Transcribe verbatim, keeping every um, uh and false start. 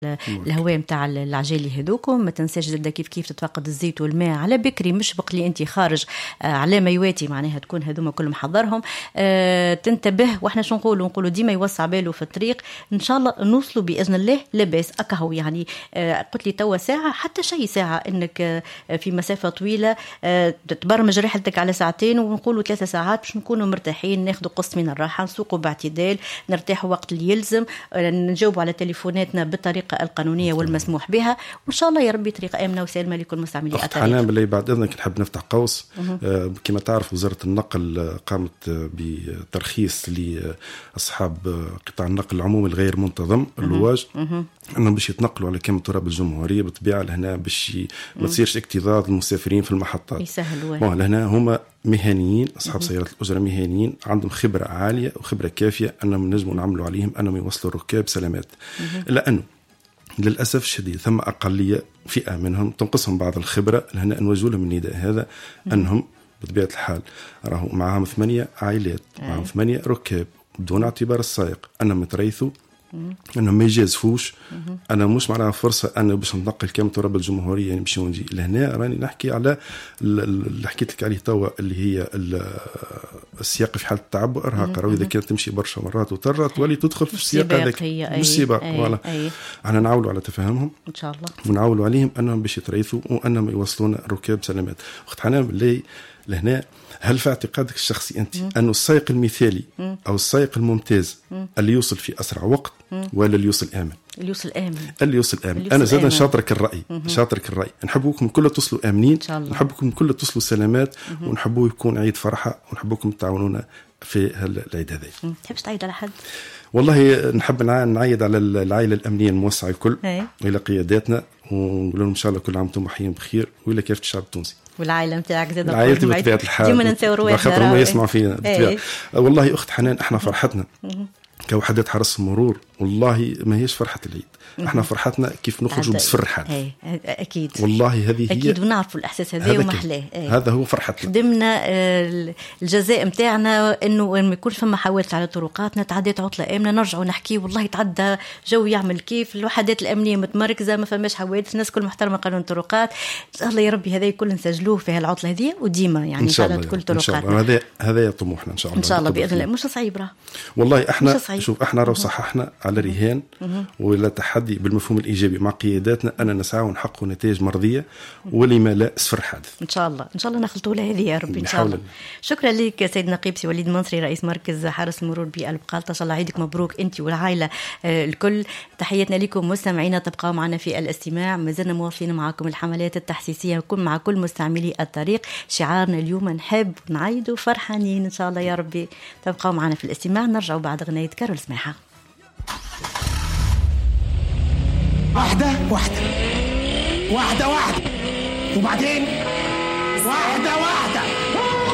الهواء متاع العجالي هذوكم. ما تنساش زاد كيف كيف تتفقد الزيت والماء على بكري، مش بقلي انت خارج على مايواتي معناها تكون هذوما كلهم محضرهم. أه تنتبه، واحنا شو نقولوا نقولوا ديما يوسع باله في الطريق. ان شاء الله نوصلوا باذن الله لاباس اكهو يعني. أه قلت لي توا ساعه حتى شيء ساعه انك أه في مسافه طويله أه تبرمج رحلتك على ساعتين، ونقولوا ثلاثة ساعات باش نكونوا مرتاحين، ناخذوا قسط من الراحه، نسوقوا باعتدال، نرتاحوا وقت اللي يلزم، أه نجاوبوا على تليفوناتنا بالطريقه القانونيه والمسموح بها، وان شاء الله يا ربي طريقه امنه وسالمه لكل مستعملي الطريق. حنان بالله بعد اذنك نحب نفتح قوس. آه كما تعرف وزاره النقل قامت بترخيص لاصحاب قطاع النقل العمومي الغير منتظم اللواج انهم باش يتنقلوا على كامل تراب الجمهوريه بالطبيعه لهنا باش ما تصيرش اكتظاظ المسافرين في المحطات. يسهلوا لهنا هما مهنيين، اصحاب سيارات الاجره مهنيين عندهم خبره عاليه وخبره كافيه انهم نجموا نعملوا عليهم انهم يوصلوا الركاب سلامات. لانه للأسف الشديد ثم أقلية فئة منهم تنقصهم بعض الخبرة، لهنا نوجه لهم النداء هذا أنهم بطبيعة الحال راهو معهم ثمانية عائلات، معهم ثمانية ركاب بدون اعتبار السائق، أنهم يتريثوا، أنهم ما يجازفوش. أنا مش معناها فرصة أنا باش ننقل كامل تراب الجمهورية يعني نمشي ونجي. لهنا راني نحكي على اللي حكيت لك عليه توا اللي هي السياق في حالة التعب وإرهاق. راهو إذا كانت تمشي برشا مرات وترى تولي تدخل في السياق هذاك مش سباق. فوالا احنا نعاولوا على تفاهمهم إن شاء الله، ونعاولوا عليهم أنهم باش يتريثوا وأنهم يوصلون الركاب سلامات. أخت حنان بالله لهنا، هل في اعتقادك الشخصي أنت أنه السائق المثالي أو السائق الممتاز اللي يوصل في أسرع وقت ولا اللي يوصل آمن؟ اللي يوصل آمن. اللي يوصل آمن. أنا زادا شاطرك الرأي، شاطرك الرأي. نحبوكم كل توصلوا آمنين، نحبوكم كل توصلوا سلامات، ونحبوه يكون عيد فرحة، ونحبوكم تعاونونا في العيد هذا. تحبش تعيد على حد؟ والله نحب نعيد على العائلة الأمنية الموسعة الكل وإلى قياداتنا، ونقول لهم إن شاء الله كل عام وانتم حيين بخير، وإلى كافة الشعب التونسي. والعائلة متاعك زاد عائلتي بطبيعة الحال ديما ننساو رواحنا خاطر ما يسمعوا فينا بالطبيعة. والله أخت حنان احنا فرحتنا كوحدات حرس المرور والله ما هيش فرحة العيد، احنا فرحتنا كيف نخرجوا بصفر حال. اكيد والله هذه هي اكيد، ونعرفوا الاحساس هذا ومحلاه. هذا هو فرحتنا. خدمنا الجزاء متاعنا انه ما يكونش فما حوادث على طرقاتنا، تعديت عطله امنه، نرجعوا نحكي والله تعدى جو يعمل كيف، الوحدات الامنيه متمركزه، ما فماش حوادث، الناس كل محترمه قانون الطرقات. ان شاء الله يا ربي هذا الكل نسجلوه في العطله هذه وديما يعني على كل طرقاتنا. هذا هذا طموحنا ان شاء الله. ان شاء الله باذن الله. مش صعيب راه والله احنا شوف احنا لو صححنا على رهان ولا تحدي بالمفهوم الايجابي مع قياداتنا أن نسعى ونحقق نتائج مرضيه ولما لا صفر حادث ان شاء الله. ان شاء الله نخلطوا لها هذه يا ربي ان شاء الله. شكرا لك سيد نقيب سي وليد منصري رئيس مركز حرس المرور بالبقالة. ان شاء الله عيدك مبروك انت والعائله الكل. تحياتنا لكم مستمعينا، تبقوا معنا في الاستماع، ما زلنا مواصلين معكم الحملات التحسيسيه كل مع كل مستعملي الطريق. شعارنا اليوم نحب نعيدوا فرحانين ان شاء الله يا ربي. تبقوا معنا في الاستماع، نرجعوا بعد غنايه كارول سماحه. واحدة واحدة واحدة واحدة وبعدين واحدة واحدة